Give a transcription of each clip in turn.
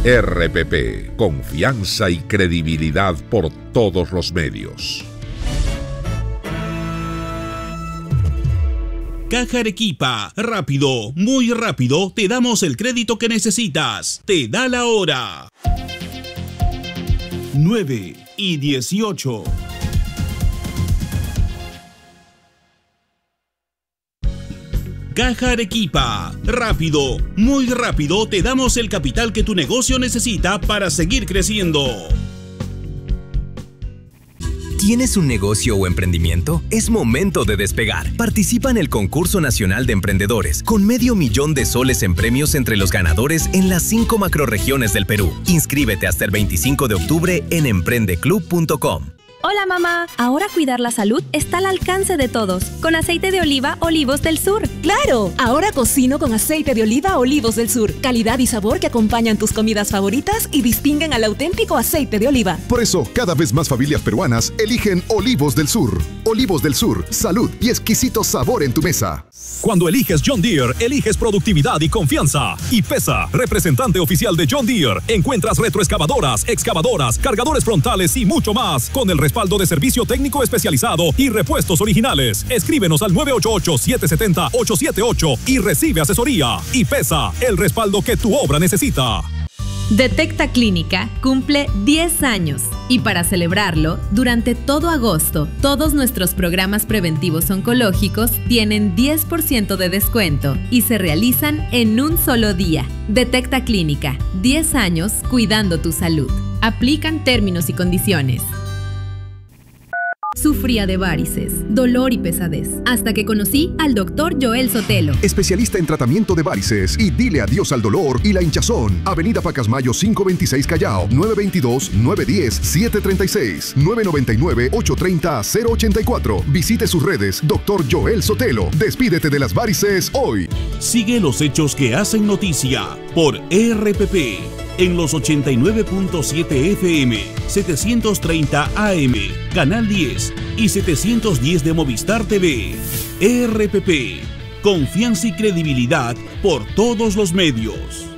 RPP, confianza y credibilidad por todos los medios. Caja Arequipa, rápido, muy rápido, te damos el crédito que necesitas. Te da la hora. 9:18. Caja Arequipa, rápido, muy rápido, te damos el capital que tu negocio necesita para seguir creciendo. ¿Tienes un negocio o emprendimiento? Es momento de despegar. Participa en el Concurso Nacional de Emprendedores, con $500,000 en premios entre los ganadores en las 5 macrorregiones del Perú. Inscríbete hasta el 25 de octubre en emprendeclub.com. Hola mamá, ahora cuidar la salud está al alcance de todos, con aceite de oliva Olivos del Sur. ¡Claro! Ahora cocino con aceite de oliva Olivos del Sur, calidad y sabor que acompañan tus comidas favoritas y distinguen al auténtico aceite de oliva. Por eso, cada vez más familias peruanas eligen Olivos del Sur. Olivos del Sur, salud y exquisito sabor en tu mesa. Cuando eliges John Deere, eliges productividad y confianza. Y IPESA, representante oficial de John Deere, encuentras retroexcavadoras, excavadoras, cargadores frontales y mucho más, con el respaldo de servicio técnico especializado y repuestos originales. Escríbenos al 988-770-878 y recibe asesoría. IPESA, el respaldo que tu obra necesita. Detecta Clínica cumple 10 años y para celebrarlo, durante todo agosto, todos nuestros programas preventivos oncológicos tienen 10% de descuento y se realizan en un solo día. Detecta Clínica, 10 años cuidando tu salud. Aplican términos y condiciones. Sufría de varices, dolor y pesadez, hasta que conocí al Dr. Joel Sotelo. Especialista en tratamiento de varices y dile adiós al dolor y la hinchazón. Avenida Pacasmayo 526 Callao, 922-910-736, 999-830-084. Visite sus redes, Dr. Joel Sotelo. Despídete de las varices hoy. Sigue los hechos que hacen noticia por RPP. En los 89.7 FM, 730 AM, Canal 10 y 710 de Movistar TV. RPP, confianza y credibilidad por todos los medios.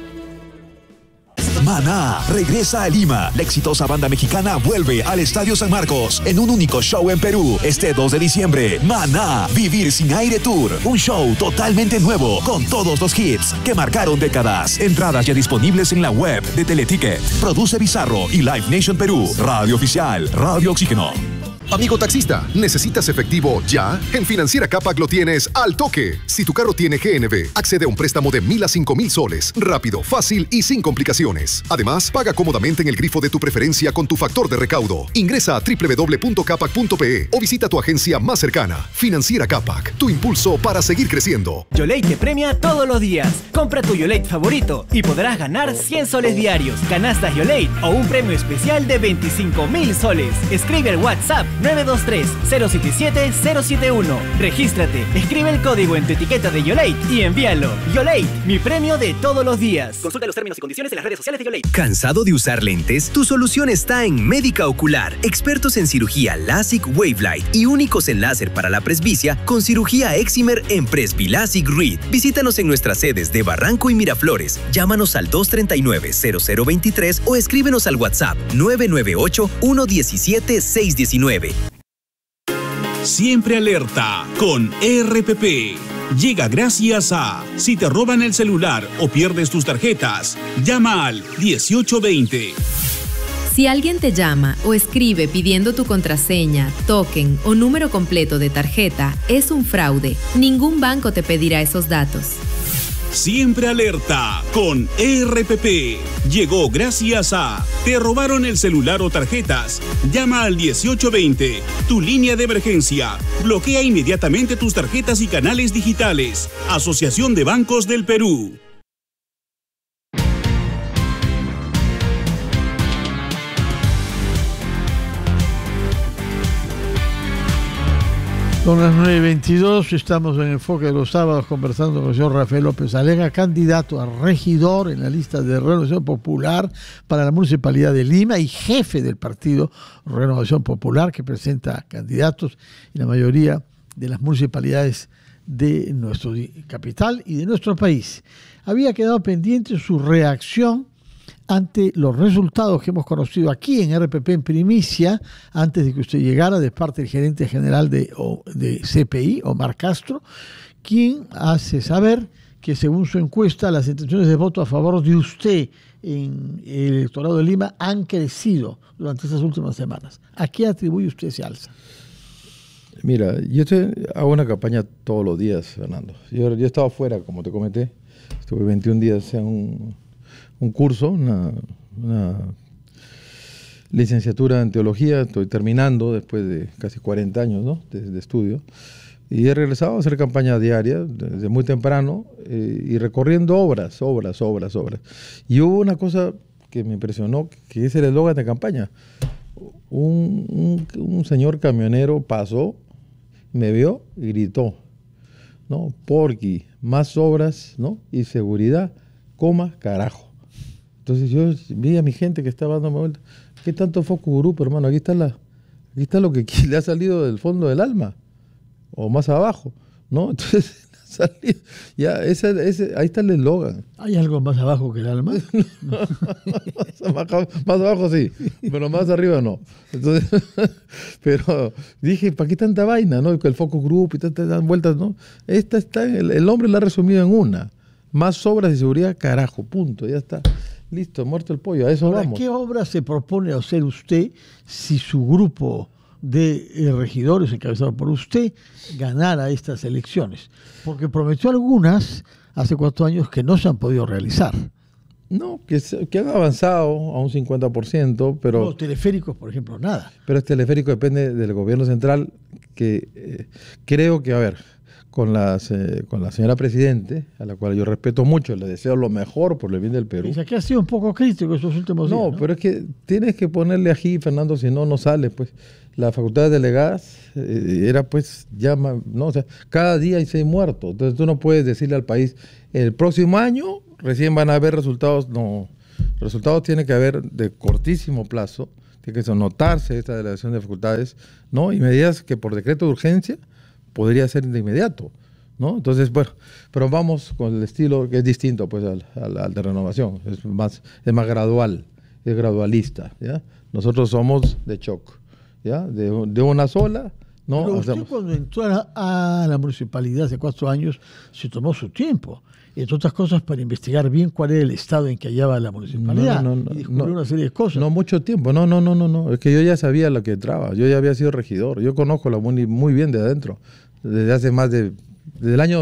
Maná regresa a Lima. La exitosa banda mexicana vuelve al Estadio San Marcos en un único show en Perú este 2 de diciembre. Maná, Vivir sin Aire Tour. Un show totalmente nuevo con todos los hits que marcaron décadas. Entradas ya disponibles en la web de Teleticket. Produce Bizarro y Live Nation Perú. Radio oficial, Radio Oxígeno. Amigo taxista, ¿necesitas efectivo ya? En Financiera Capac lo tienes al toque. Si tu carro tiene GNV, accede a un préstamo de 1.000 a 5.000 soles. Rápido, fácil y sin complicaciones. Además, paga cómodamente en el grifo de tu preferencia con tu factor de recaudo. Ingresa a www.capac.pe o visita tu agencia más cercana. Financiera Capac, tu impulso para seguir creciendo. Yolate te premia todos los días. Compra tu Yolate favorito y podrás ganar 100 soles diarios, canastas Yolate o un premio especial de 25.000 soles. Escribe el WhatsApp 923-077-071. Regístrate, escribe el código en tu etiqueta de Yolate y envíalo. Yolate, mi premio de todos los días. Consulta los términos y condiciones en las redes sociales de Yolate. ¿Cansado de usar lentes? Tu solución está en Médica Ocular. Expertos en cirugía LASIK Wavelight y únicos en láser para la presbicia con cirugía Excimer en Presbilasic Reed. Visítanos en nuestras sedes de Barranco y Miraflores. Llámanos al 239-0023 o escríbenos al WhatsApp 998-117-619. Siempre alerta con RPP. Llega gracias a si te roban el celular o pierdes tus tarjetas, llama al 1820. Si alguien te llama o escribe pidiendo tu contraseña, token o número completo de tarjeta, es un fraude. Ningún banco te pedirá esos datos. Siempre alerta con RPP. Llegó gracias a te robaron el celular o tarjetas. Llama al 1820, tu línea de emergencia. Bloquea inmediatamente tus tarjetas y canales digitales. Asociación de Bancos del Perú. Son las 9:22, estamos en Enfoque de los Sábados conversando con el señor Rafael López Alega, candidato a regidor en la lista de Renovación Popular para la Municipalidad de Lima y jefe del partido Renovación Popular, que presenta candidatos en la mayoría de las municipalidades de nuestra capital y de nuestro país. Había quedado pendiente su reacción ante los resultados que hemos conocido aquí en RPP en primicia, antes de que usted llegara, de parte del gerente general de CPI, Omar Castro, quien hace saber que según su encuesta las intenciones de voto a favor de usted en el electorado de Lima han crecido durante estas últimas semanas. ¿A qué atribuye usted ese alza? Mira, yo hago una campaña todos los días, Fernando. Yo he estado afuera, como te comenté, estuve 21 días en un curso, una licenciatura en teología, estoy terminando después de casi 40 años, ¿no?, de estudio. Y he regresado a hacer campaña diaria desde muy temprano y recorriendo obras. Y hubo una cosa que me impresionó, que es el eslogan de campaña. Un señor camionero pasó, me vio y gritó, ¿no? Porqui, más obras, ¿no?, y seguridad, carajo. Entonces yo vi a mi gente que estaba dando vuelta. ¿Qué tanto focus group, hermano? Aquí está lo que le ha salido del fondo del alma. O más abajo, ¿no? Entonces, ya, ahí está el eslogan. ¿Hay algo más abajo que el alma? Más abajo sí, pero más arriba no. Entonces, pero dije, ¿para qué tanta vaina, no? El focus group y tantas vueltas, ¿no? Esta está, el hombre la ha resumido en una. Más obras de seguridad, carajo, punto, ya está. Listo, muerto el pollo, a eso ahora, vamos. ¿Qué obra se propone hacer usted si su grupo de regidores encabezado por usted ganara estas elecciones? Porque prometió algunas hace 4 años que no se han podido realizar. No, que han avanzado a un 50%, pero... Los teleféricos, por ejemplo, nada. Pero el teleférico depende del gobierno central, que creo que, a ver, con la señora Presidente, a la cual yo respeto mucho, le deseo lo mejor por el bien del Perú. Dice que ha sido un poco crítico estos últimos días, ¿no? Pero es que tienes que ponerle ají, Fernando, si no sale, pues. La facultad de delegadas era, pues, ¿no? O sea, cada día hay 6 muertos. Entonces tú no puedes decirle al país, el próximo año recién van a haber resultados. No, resultados tiene que haber de cortísimo plazo, tiene que notarse esta delegación de facultades, ¿no? Y medidas que por decreto de urgencia podría ser de inmediato, ¿no? Entonces, bueno, pero vamos con el estilo que es distinto, pues, al de renovación. Es más gradual, es gradualista, ¿ya? Nosotros somos de shock, ¿ya? De una sola, ¿no? Pero usted cuando entró a la municipalidad hace 4 años se tomó su tiempo, entre otras cosas para investigar bien cuál era el estado en que hallaba la municipalidad y descubrió una serie de cosas. No mucho tiempo, no, es que yo ya sabía lo que entraba, yo ya había sido regidor, yo conozco la MUNI muy bien de adentro, desde hace desde el año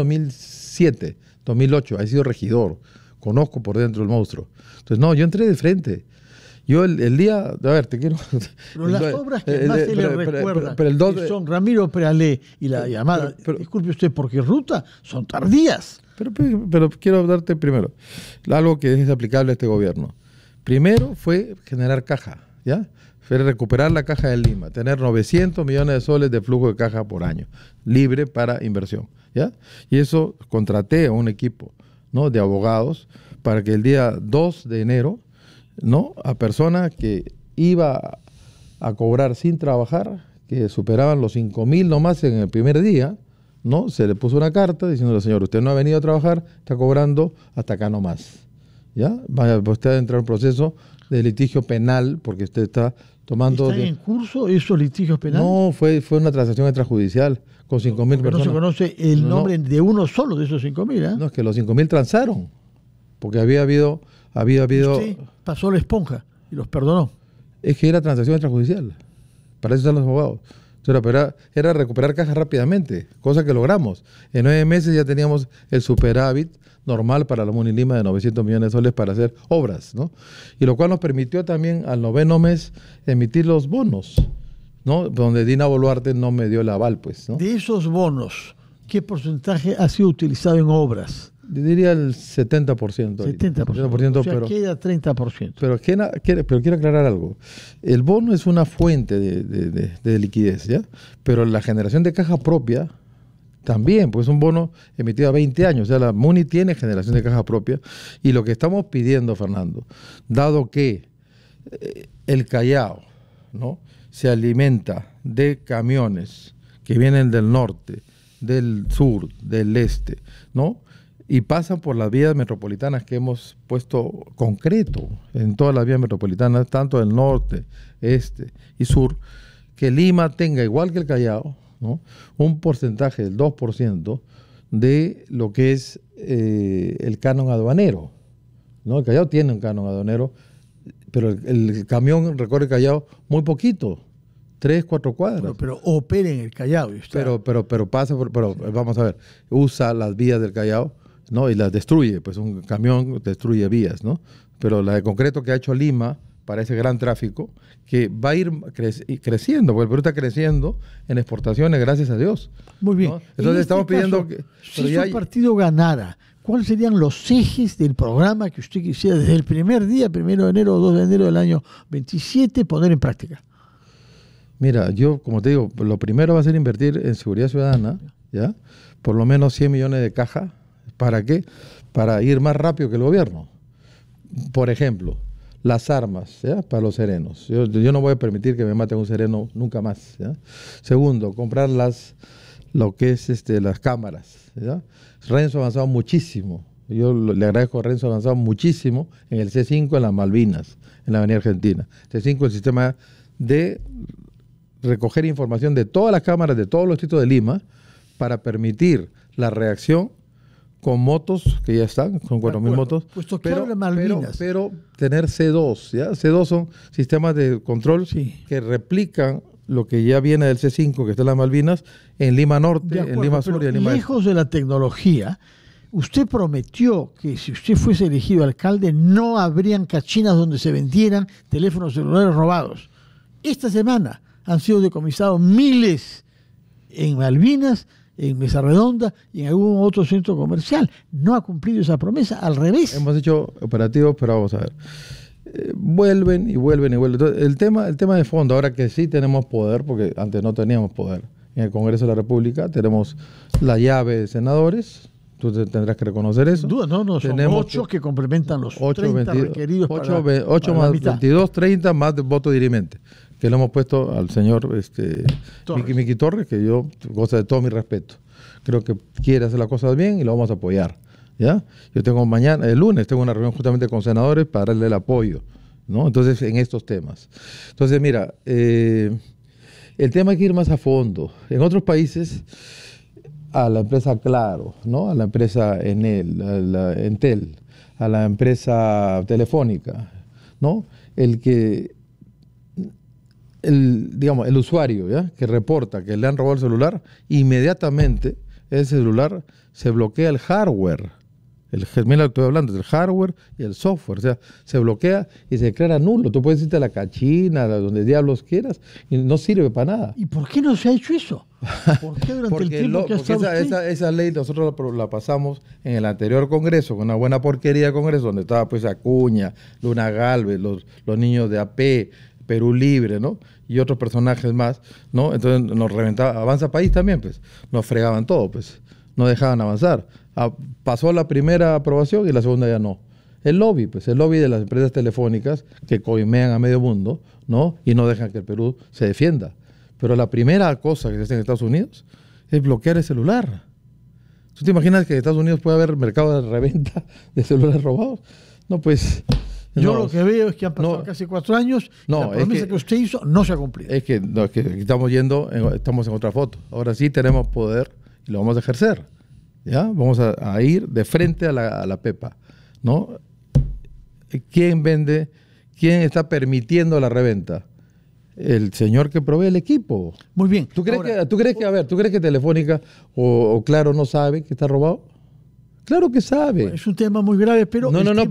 2007, 2008, he sido regidor, conozco por dentro el monstruo. Entonces, no, yo entré de frente. Yo el día, a ver, te quiero... Pero las obras que más se le recuerdan, que son Ramiro Peralé y la llamada, disculpe usted, porque ruta, son tardías. Pero quiero darte primero algo que es aplicable a este gobierno. Primero fue generar caja, ¿ya? Fue recuperar la caja de Lima, tener 900 millones de soles de flujo de caja por año, libre para inversión, ¿ya? Y eso contraté a un equipo, ¿no?, de abogados para que el día 2 de enero, ¿no?, a personas que iba a cobrar sin trabajar, que superaban los 5.000 nomás en el primer día, ¿no?, se le puso una carta diciéndole, señor, usted no ha venido a trabajar, está cobrando hasta acá nomás, ¿ya? Vaya usted a entrar en un proceso de litigio penal porque usted está tomando... ¿Están en curso esos litigios penales? No, fue una transacción extrajudicial con 5.000 personas. No se conoce el nombre de uno solo de esos 5.000, ¿eh? No, es que los 5.000 transaron, porque había habido... Usted pasó la esponja y los perdonó. Es que era transacción extrajudicial. Para eso están los abogados. Entonces, era recuperar cajas rápidamente, cosa que logramos. En 9 meses ya teníamos el superávit normal para la MUNI Lima de 900 millones de soles para hacer obras, ¿no? Y lo cual nos permitió también al 9º mes emitir los bonos, ¿no? Donde Dina Boluarte no me dio el aval, pues, ¿no? De esos bonos, ¿qué porcentaje ha sido utilizado en obras? Yo diría el 70%. 70%, o sea, pero queda 30%. Pero quiero aclarar algo. El bono es una fuente de liquidez, ¿ya? Pero la generación de caja propia también, pues es un bono emitido a 20 años. O sea, la MUNI tiene generación de caja propia. Y lo que estamos pidiendo, Fernando, dado que el Callao, ¿no?, se alimenta de camiones que vienen del norte, del sur, del este, ¿no?, y pasan por las vías metropolitanas que hemos puesto concreto en todas las vías metropolitanas, tanto del norte, este y sur, que Lima tenga, igual que el Callao, ¿no?, un porcentaje del 2% de lo que es el canon aduanero, ¿no? El Callao tiene un canon aduanero, pero el camión recorre el Callao muy poquito, 3-4 cuadras. Pero opera en el Callao. Pero pasa pero vamos a ver, usa las vías del Callao, ¿no?, y las destruye. Pues un camión destruye vías, ¿no? Pero la de concreto que ha hecho Lima para ese gran tráfico, que va a ir creciendo, porque el Perú está creciendo en exportaciones, gracias a Dios. Muy bien. ¿no? Entonces estamos pidiendo que... Si su partido ganara, ¿cuáles serían los ejes del programa que usted quisiera desde el primer día, 1 de enero o 2 de enero del año 27, poner en práctica? Mira, yo, como te digo, lo primero va a ser invertir en seguridad ciudadana, ¿ya? Por lo menos 100 millones de caja. ¿Para qué? Para ir más rápido que el gobierno. Por ejemplo, las armas, ¿ya?, para los serenos. Yo no voy a permitir que me maten un sereno nunca más, ¿ya? Segundo, comprar lo que es las cámaras, ¿ya? Renzo ha avanzado muchísimo. Yo le agradezco a Renzo, ha avanzado muchísimo en el C5, en las Malvinas, en la Avenida Argentina. C5, el sistema de recoger información de todas las cámaras de todos los distritos de Lima para permitir la reacción con motos que ya están, con 4.000 motos, puesto que habla Malvinas. Pero tener C2, ¿ya? C2 son sistemas de control que replican lo que ya viene del C5, que está en las Malvinas, en Lima Norte, en Lima Sur y en Lima Este. Lejos de la tecnología, usted prometió que si usted fuese elegido alcalde no habrían cachinas donde se vendieran teléfonos celulares robados. Esta semana han sido decomisados miles en Malvinas, en Mesa Redonda y en algún otro centro comercial. No ha cumplido esa promesa, al revés. Hemos hecho operativos, pero vamos a ver. Vuelven y vuelven y vuelven. Entonces, el tema de fondo, ahora que sí tenemos poder, porque antes no teníamos poder, en el Congreso de la República tenemos la llave de senadores, tú tendrás que reconocer eso. Duda, no, son 8 que complementan los 30 requeridos 8 más 22, 30 más de voto dirimente, que le hemos puesto al señor Miki Torres, que yo goza de todo mi respeto. Creo que quiere hacer las cosas bien y lo vamos a apoyar, ¿ya? Yo tengo el lunes, tengo una reunión justamente con senadores para darle el apoyo, ¿no? Entonces, en estos temas. Entonces, mira, el tema hay que ir más a fondo. En otros países, a la empresa Claro, ¿no?, a la empresa Enel, a la Entel, a la empresa Telefónica, ¿no?, el usuario, ¿ya?, que reporta que le han robado el celular, inmediatamente el celular se bloquea el hardware. Mira, estoy hablando del hardware y el software. O sea, se bloquea y se declara nulo. Tú puedes irte a la cachina, donde diablos quieras, y no sirve para nada. ¿Y por qué no se ha hecho eso? ¿Por qué durante el tiempo que ha estado esa ley nosotros la pasamos en el anterior Congreso, con una buena porquería de Congreso, donde estaba pues Acuña, Luna Galvez, los niños de AP, Perú Libre, ¿no?, y otros personajes más, ¿no? Entonces nos reventaba, Avanza País también, pues, nos fregaban todo, pues, no dejaban avanzar. Pasó la primera aprobación y la segunda ya no. El lobby de las empresas telefónicas que coimean a medio mundo, ¿no?, y no dejan que el Perú se defienda. Pero la primera cosa que se hace en Estados Unidos es bloquear el celular. ¿Tú te imaginas que en Estados Unidos puede haber mercado de reventa de celulares robados? No, pues... Yo lo que veo es que han pasado casi 4 años y la promesa que usted hizo no se ha cumplido. Es que estamos en otra foto. Ahora sí tenemos poder y lo vamos a ejercer, ¿ya? Vamos a ir de frente a la Pepa, ¿no? ¿Quién vende? ¿Quién está permitiendo la reventa? El señor que provee el equipo. Muy bien. ¿Tú crees que Telefónica o Claro no sabe que está robado? Claro que sabe. Es un tema muy grave, pero...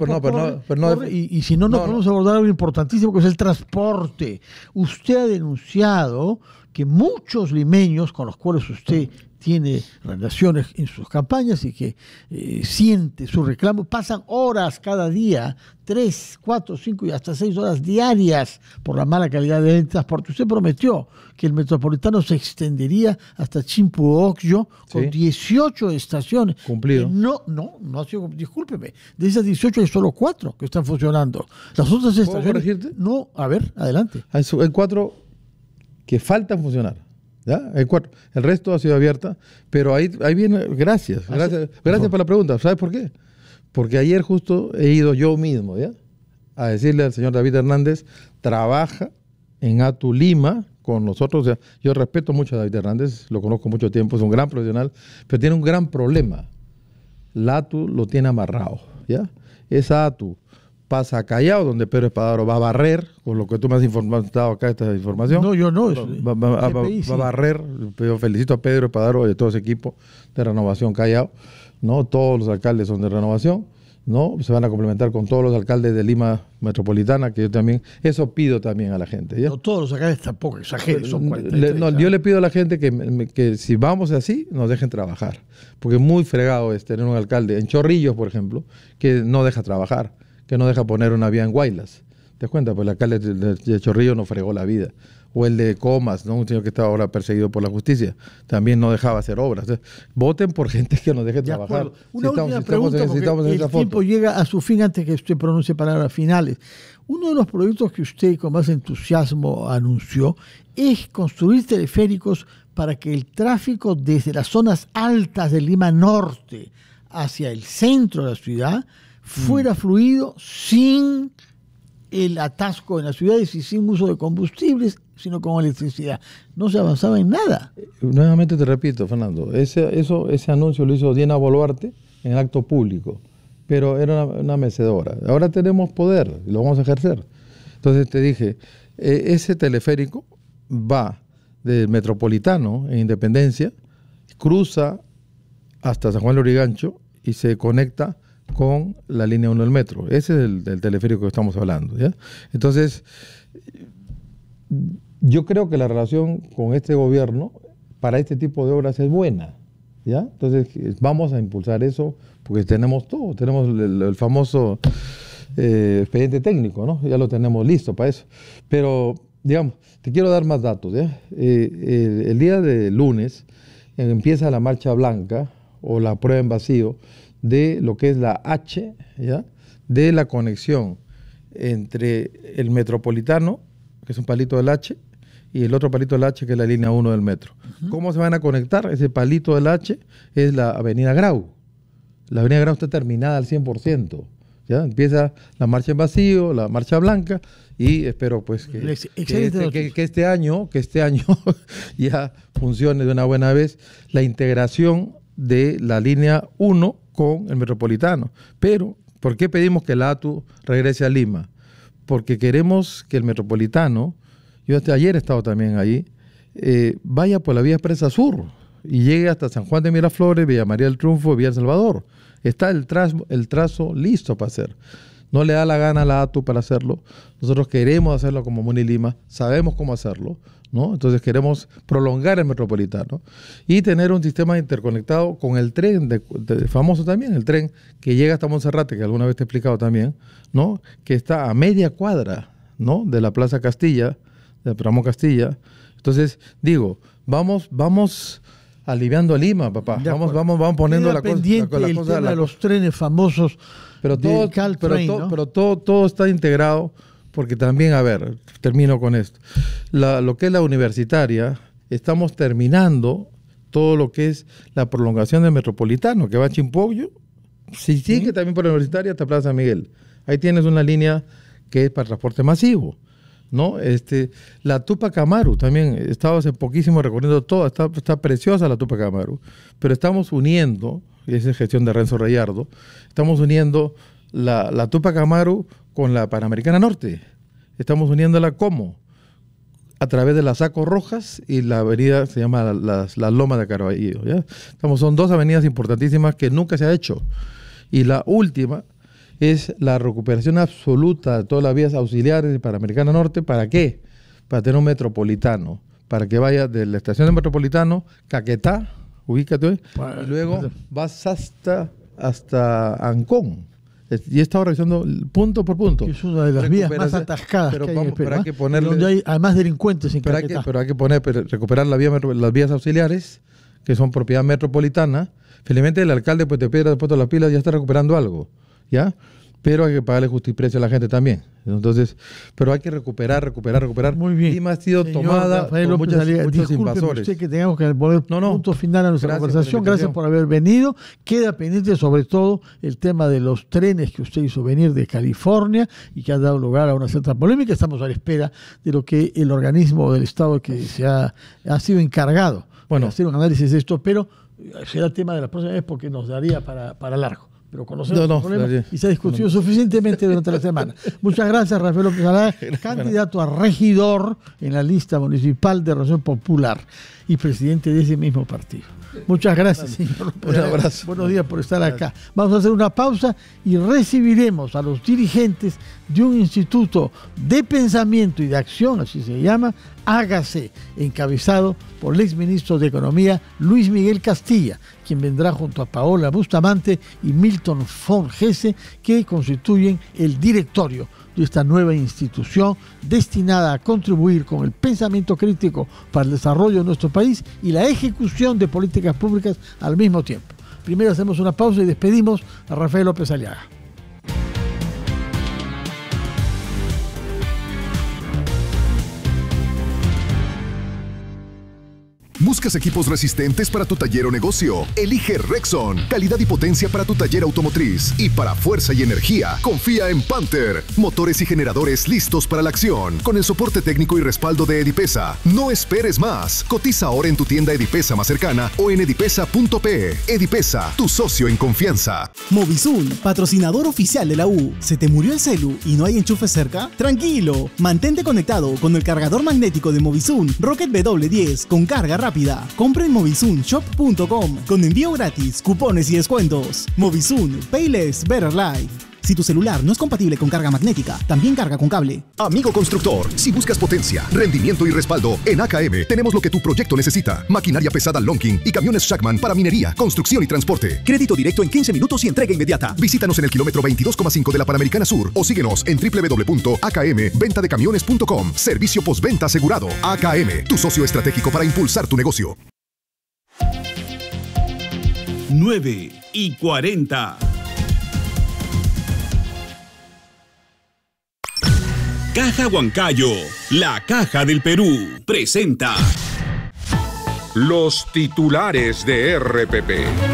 Y si no, podemos abordar algo importantísimo, que es el transporte. Usted ha denunciado que muchos limeños con los cuales usted tiene relaciones en sus campañas y que siente su reclamo, pasan horas cada día, 3, 4, 5 y hasta 6 horas diarias por la mala calidad del transporte. Usted prometió que el metropolitano se extendería hasta Chimpuocllo con 18 estaciones. Cumplido. No ha sido, discúlpeme, de esas 18 hay solo 4 que están funcionando. Las otras estaciones... corregirte? No, a ver, adelante. Hay 4 que faltan funcionar. ¿Ya? Hay 4. El resto ha sido abierta, pero ahí viene, gracias por la pregunta. ¿Sabes por qué? Porque ayer justo he ido yo mismo, ¿ya?, a decirle al señor David Hernández, trabaja en ATU Lima con nosotros. O sea, yo respeto mucho a David Hernández, lo conozco mucho tiempo, es un gran profesional, pero tiene un gran problema. La ATU lo tiene amarrado, ¿ya? Esa ATU pasa a Callao, donde Pedro Espadaro va a barrer, con lo que tú me has informado acá, esta información. No, yo no. Va a barrer. Yo felicito a Pedro Espadaro y a todo ese equipo de Renovación Callao, ¿no? Todos los alcaldes son de Renovación, ¿no? Se van a complementar con todos los alcaldes de Lima Metropolitana, que yo también, eso pido también a la gente, ¿ya? No, todos los alcaldes tampoco exageren, son 43. Yo le pido a la gente que si vamos así, nos dejen trabajar, porque muy fregado es tener un alcalde en Chorrillos, por ejemplo, que no deja trabajar, que no deja poner una vía en Guaylas. ¿Te das cuenta? Pues el alcalde de Chorrillos nos fregó la vida. O el de Comas, ¿no? Un señor que está ahora perseguido por la justicia, también no dejaba hacer obras. Voten por gente que nos deje trabajar. Una última pregunta, porque el tiempo llega a su fin antes que usted pronuncie palabras finales. Uno de los proyectos que usted con más entusiasmo anunció es construir teleféricos para que el tráfico desde las zonas altas de Lima Norte hacia el centro de la ciudad fuera fluido sin el atasco en las ciudades y sin uso de combustibles, sino con electricidad. No se avanzaba en nada. Nuevamente te repito, Fernando, ese anuncio lo hizo Diana Boluarte en el acto público, pero era una mecedora. Ahora tenemos poder y lo vamos a ejercer. Entonces te dije, ese teleférico va del Metropolitano en Independencia, cruza hasta San Juan de Lurigancho y se conecta con la línea 1 del metro. Ese es el teleférico que estamos hablando, ¿ya? Entonces, yo creo que la relación con este gobierno para este tipo de obras es buena, ¿ya? Entonces, vamos a impulsar eso porque tenemos todo. Tenemos el famoso expediente técnico, ¿no? Ya lo tenemos listo para eso. Pero, digamos, te quiero dar más datos, ¿ya? El día de lunes empieza la marcha blanca o la prueba en vacío de lo que es la H, ¿ya?, de la conexión entre el Metropolitano, que es un palito del H, y el otro palito del H, que es la línea 1 del metro. ¿Cómo se van a conectar? Ese palito del H es la Avenida Grau. La Avenida Grau está terminada al 100%. ¿Ya? Empieza la marcha en vacío, la marcha blanca, y espero pues que este año ya funcione de una buena vez la integración de la línea 1 con el Metropolitano. Pero, ¿por qué pedimos que la ATU regrese a Lima? Porque queremos que el Metropolitano, yo hasta ayer he estado también ahí, vaya por la vía expresa sur y llegue hasta San Juan de Miraflores, Villa María del Triunfo, Villa El Salvador. Está el trazo listo para hacer. No le da la gana a la ATU para hacerlo. Nosotros queremos hacerlo como Muni Lima, sabemos cómo hacerlo, ¿no? Entonces queremos prolongar el Metropolitano y tener un sistema interconectado con el tren, famoso también, el tren que llega hasta Monserrate, que alguna vez te he explicado también, ¿no? Que está a media cuadra, ¿no?, de la Plaza Castilla, de Ramón Castilla. Entonces, digo, vamos aliviando a Lima, papá. Vamos poniendo la cosa de los trenes famosos. Pero todo está integrado, porque también, a ver, termino con esto. Lo que es la universitaria, estamos terminando todo lo que es la prolongación del Metropolitano, que va a Chimpollo, si sigue también por la universitaria hasta Plaza San Miguel. Ahí tienes una línea que es para transporte masivo, ¿no? La Tupac Amaru también, estaba hace poquísimo recorriendo todo, está preciosa la Tupac Amaru, pero estamos uniendo, y esa es gestión de Renzo Reyardo, estamos uniendo la Tupac Amaru con la Panamericana Norte. Estamos uniéndola ¿cómo? A través de las Saco Rojas y la avenida se llama la Loma de Carballo, ¿ya? Son dos avenidas importantísimas que nunca se ha hecho. Y la última es la recuperación absoluta de todas las vías auxiliares de Panamericana Norte. ¿Para qué? Para tener un metropolitano, para que vaya de la estación de Metropolitano, Caquetá, ubícate, y luego vas hasta Ancón. Y he estado revisando punto por punto. Es una de las vías más atascadas que hay en el Perú, hay que ponerle, donde hay además delincuentes en Caquetá. Pero hay que recuperar las vías auxiliares, que son propiedad metropolitana. Felizmente el alcalde de Puente Piedra, de Puerto Las Pilas, ya está recuperando algo, ¿ya? pero hay que pagarle justiprecio a la gente también. Entonces, pero hay que recuperar. Muy bien. Lima ha sido tomada por muchos invasores. Usted que tengamos que poner punto final a nuestra conversación. Gracias por haber venido. Queda pendiente sobre todo el tema de los trenes que usted hizo venir de California y que ha dado lugar a una cierta polémica. Estamos a la espera de lo que el organismo del Estado que se ha sido encargado de hacer un análisis de esto, pero será tema de la próxima vez porque nos daría para largo. Pero conocemos el problema y se ha discutido suficientemente durante la semana. Muchas gracias, Rafael López Aliaga, candidato a regidor en la lista municipal de Renovación Popular y presidente de ese mismo partido. Muchas gracias, señor. Un abrazo. Buenos días por estar acá. Vamos a hacer una pausa y recibiremos a los dirigentes de un instituto de pensamiento y de acción, así se llama, Hágase, encabezado por el exministro de Economía Luis Miguel Castilla, quien vendrá junto a Paola Bustamante y Milton von Hesse, que constituyen el directorio de esta nueva institución destinada a contribuir con el pensamiento crítico para el desarrollo de nuestro país y la ejecución de políticas públicas al mismo tiempo. Primero hacemos una pausa y despedimos a Rafael López Aliaga. ¿Buscas equipos resistentes para tu taller o negocio? Elige Rexon. Calidad y potencia para tu taller automotriz. Y para fuerza y energía, confía en Panther. Motores y generadores listos para la acción. Con el soporte técnico y respaldo de Edipesa. No esperes más. Cotiza ahora en tu tienda Edipesa más cercana o en edipesa.pe. Edipesa, tu socio en confianza. Movisun, patrocinador oficial de la U. ¿Se te murió el celu y no hay enchufe cerca? Tranquilo. Mantente conectado con el cargador magnético de Movisun Rocket W10 con carga rápida. Compra en movisunshop.com con envío gratis, cupones y descuentos. Movisun, Payless Better Life. Si tu celular no es compatible con carga magnética, también carga con cable. Amigo constructor, si buscas potencia, rendimiento y respaldo, en AKM tenemos lo que tu proyecto necesita. Maquinaria pesada Lonking y camiones Shackman para minería, construcción y transporte. Crédito directo en 15 minutos y entrega inmediata. Visítanos en el kilómetro 22,5 de la Panamericana Sur o síguenos en www.akmventadecamiones.com. Servicio postventa asegurado. AKM, tu socio estratégico para impulsar tu negocio. 9:40. Caja Huancayo, la Caja del Perú, presenta los titulares de RPP.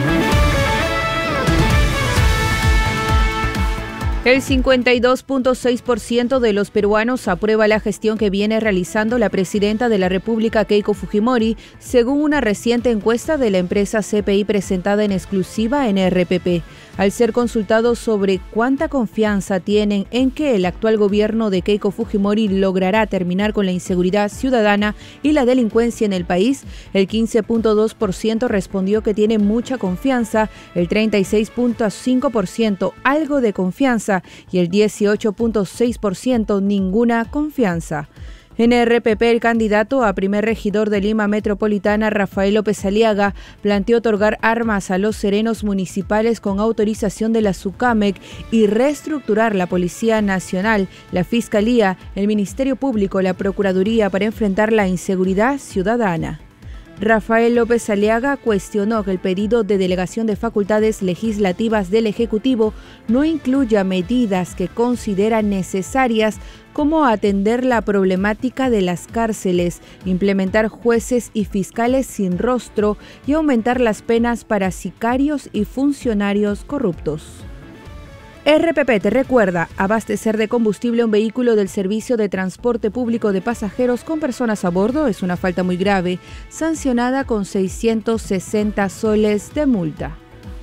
El 52.6% de los peruanos aprueba la gestión que viene realizando la presidenta de la República, Keiko Fujimori, según una reciente encuesta de la empresa CPI presentada en exclusiva en RPP. Al ser consultados sobre cuánta confianza tienen en que el actual gobierno de Keiko Fujimori logrará terminar con la inseguridad ciudadana y la delincuencia en el país, el 15.2% respondió que tiene mucha confianza, el 36.5% algo de confianza y el 18.6% ninguna confianza. En RPP, el candidato a primer regidor de Lima Metropolitana, Rafael López Aliaga, planteó otorgar armas a los serenos municipales con autorización de la SUCAMEC y reestructurar la Policía Nacional, la Fiscalía, el Ministerio Público, la Procuraduría para enfrentar la inseguridad ciudadana. Rafael López Aliaga cuestionó que el pedido de delegación de facultades legislativas del Ejecutivo no incluya medidas que considera necesarias como atender la problemática de las cárceles, implementar jueces y fiscales sin rostro y aumentar las penas para sicarios y funcionarios corruptos. RPP te recuerda, abastecer de combustible un vehículo del servicio de transporte público de pasajeros con personas a bordo es una falta muy grave, sancionada con 660 soles de multa.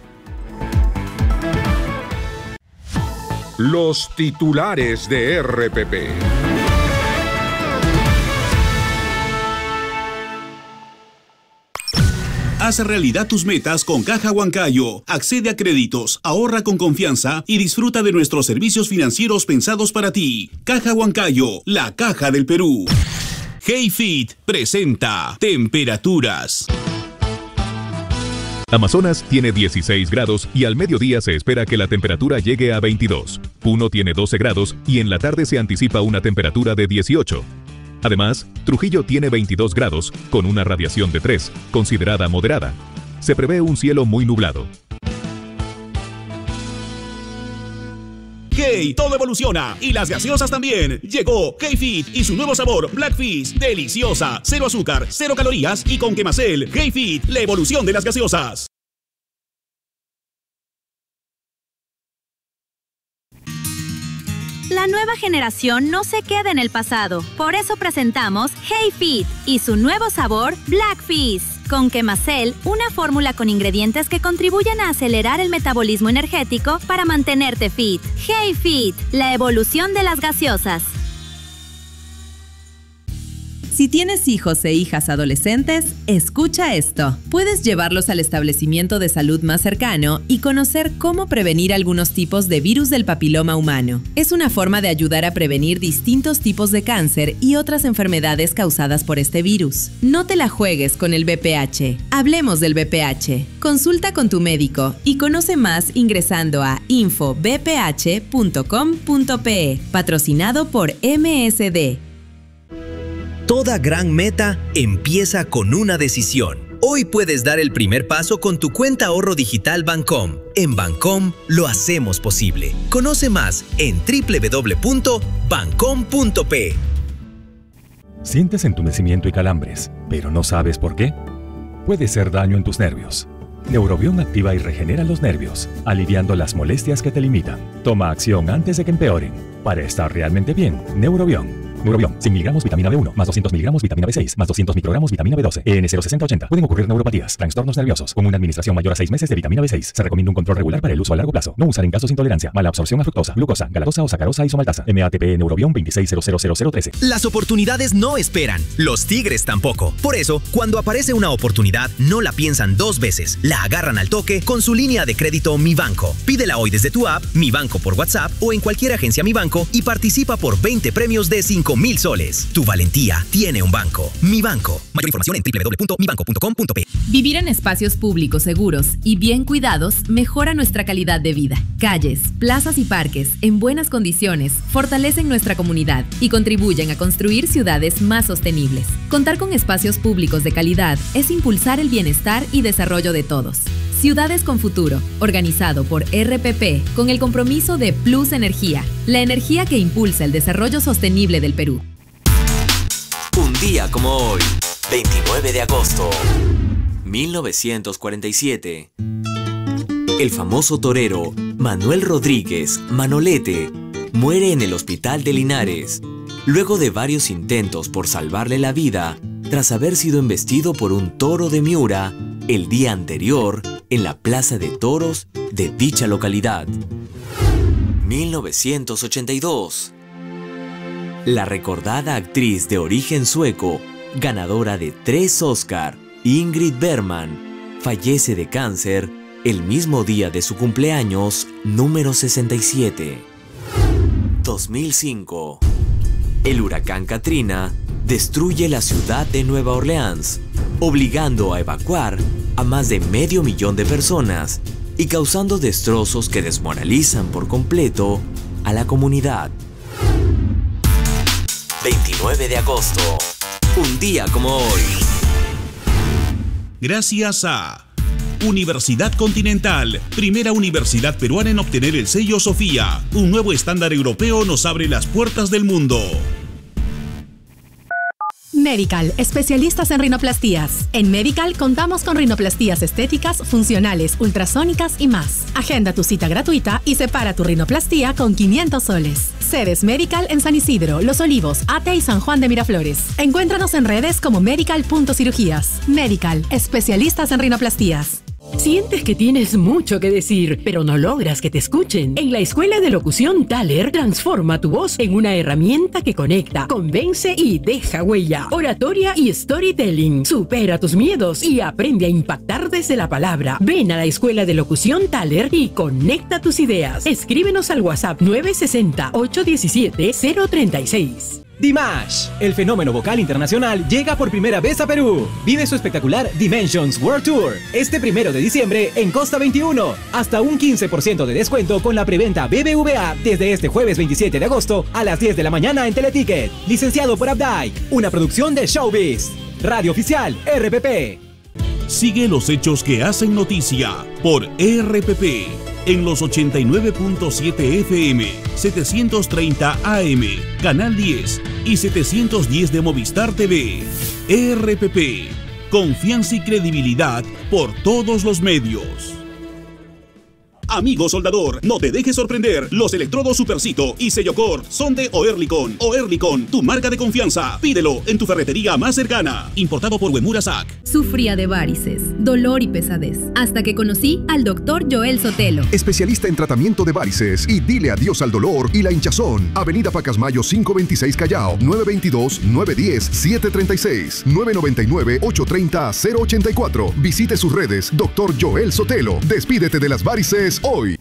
Los titulares de RPP. Haz realidad tus metas con Caja Huancayo. Accede a créditos, ahorra con confianza y disfruta de nuestros servicios financieros pensados para ti. Caja Huancayo, la Caja del Perú. HeyFit presenta temperaturas. Amazonas tiene 16 grados y al mediodía se espera que la temperatura llegue a 22. Puno tiene 12 grados y en la tarde se anticipa una temperatura de 18. Además, Trujillo tiene 22 grados, con una radiación de 3, considerada moderada. Se prevé un cielo muy nublado. ¿Qué ¡Yay! Todo evoluciona y las gaseosas también. Llegó K-Fit y su nuevo sabor Black Fizz. Deliciosa, 0 azúcar, 0 calorías y con Quemacel. K-Fit, la evolución de las gaseosas. La nueva generación no se queda en el pasado. Por eso presentamos Hey Fit y su nuevo sabor Black Fizz. Con Quemacel, una fórmula con ingredientes que contribuyen a acelerar el metabolismo energético para mantenerte fit. Hey Fit, la evolución de las gaseosas. Si tienes hijos e hijas adolescentes, escucha esto. Puedes llevarlos al establecimiento de salud más cercano y conocer cómo prevenir algunos tipos de virus del papiloma humano. Es una forma de ayudar a prevenir distintos tipos de cáncer y otras enfermedades causadas por este virus. No te la juegues con el VPH. Hablemos del VPH. Consulta con tu médico y conoce más ingresando a infovph.com.pe. Patrocinado por MSD. Toda gran meta empieza con una decisión. Hoy puedes dar el primer paso con tu cuenta ahorro digital Bancom. En Bancom lo hacemos posible. Conoce más en www.bancom.pe. Sientes entumecimiento y calambres, pero no sabes por qué. Puede ser daño en tus nervios. Neurobión activa y regenera los nervios, aliviando las molestias que te limitan. Toma acción antes de que empeoren. Para estar realmente bien, Neurobión. Neurobión, 100 miligramos vitamina B1, más 200 miligramos vitamina B6, más 200 microgramos vitamina B12, EN06080. Pueden ocurrir neuropatías, trastornos nerviosos. Con una administración mayor a 6 meses de vitamina B6, se recomienda un control regular para el uso a largo plazo. No usar en casos de intolerancia, mala absorción a fructosa, glucosa, galactosa o sacarosa isomaltasa. MATP Neurobión 26000013. Las oportunidades no esperan, los tigres tampoco. Por eso, cuando aparece una oportunidad, no la piensan dos veces. La agarran al toque con su línea de crédito Mi Banco. Pídela hoy desde tu app, Mi Banco por WhatsApp o en cualquier agencia Mi Banco y participa por 20 premios de 5,000 soles. Tu valentía tiene un banco. Mi Banco. Mayor información en www.mibanco.com.pe. Vivir en espacios públicos seguros y bien cuidados mejora nuestra calidad de vida. Calles, plazas y parques en buenas condiciones fortalecen nuestra comunidad y contribuyen a construir ciudades más sostenibles. Contar con espacios públicos de calidad es impulsar el bienestar y desarrollo de todos. Ciudades con Futuro, organizado por RPP con el compromiso de Plus Energía, la energía que impulsa el desarrollo sostenible del Perú. Un día como hoy, 29 de agosto, 1947. El famoso torero Manuel Rodríguez Manolete muere en el hospital de Linares, luego de varios intentos por salvarle la vida tras haber sido embestido por un toro de Miura el día anterior en la Plaza de Toros de dicha localidad. 1982. La recordada actriz de origen sueco, ganadora de 3 Oscar, Ingrid Bergman, fallece de cáncer el mismo día de su cumpleaños número 67. 2005. El huracán Katrina destruye la ciudad de Nueva Orleans, obligando a evacuar a más de 500,000 de personas y causando destrozos que desmoralizan por completo a la comunidad. 29 de agosto, un día como hoy. Gracias a Universidad Continental, primera universidad peruana en obtener el sello Sofía. Un nuevo estándar europeo nos abre las puertas del mundo. Medical, especialistas en rinoplastías. En Medical contamos con rinoplastías estéticas, funcionales, ultrasónicas y más. Agenda tu cita gratuita y separa tu rinoplastía con 500 soles. Sedes Medical en San Isidro, Los Olivos, Ate y San Juan de Miraflores. Encuéntranos en redes como medical.cirugías. Medical, especialistas en rinoplastías. ¿Sientes que tienes mucho que decir, pero no logras que te escuchen? En la Escuela de Locución Thaler, transforma tu voz en una herramienta que conecta, convence y deja huella. Oratoria y storytelling. Supera tus miedos y aprende a impactar desde la palabra. Ven a la Escuela de Locución Thaler y conecta tus ideas. Escríbenos al WhatsApp 960-817-036. Dimash, el fenómeno vocal internacional, llega por primera vez a Perú. Vive su espectacular Dimensions World Tour este 1 de diciembre en Costa 21. Hasta un 15% de descuento con la preventa BBVA desde este jueves 27 de agosto a las 10 de la mañana en Teleticket. Licenciado por Updike, una producción de Showbiz. Radio Oficial RPP. Sigue los hechos que hacen noticia por RPP. en los 89.7 FM, 730 AM, Canal 10 y 710 de Movistar TV. ERPP, confianza y credibilidad por todos los medios. Amigo soldador, no te dejes sorprender. Los electrodos Supercito y Sellocor son de Oerlikon. Oerlikon, tu marca de confianza. Pídelo en tu ferretería más cercana. Importado por Uemura SAC. Sufría de varices, dolor y pesadez, hasta que conocí al doctor Joel Sotelo. Especialista en tratamiento de varices y dile adiós al dolor y la hinchazón. Avenida Pacasmayo 526 Callao, 922-910-736, 999-830-084. Visite sus redes, doctor Joel Sotelo. Despídete de las varices hoy.